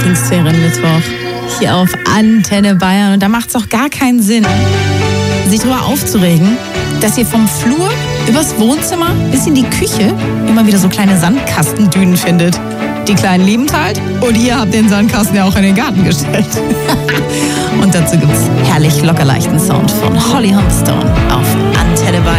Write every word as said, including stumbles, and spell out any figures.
Lieblingssphären-Mittwoch hier auf Antenne Bayern. Und da macht es auch gar keinen Sinn, sich darüber aufzuregen, dass ihr vom Flur übers Wohnzimmer bis in die Küche immer wieder so kleine Sandkastendünen findet. Die Kleinen lieben es halt und ihr habt den Sandkasten ja auch in den Garten gestellt. Und dazu gibt's herrlich lockerleichten Sound von Holly Humstone auf Antenne Bayern.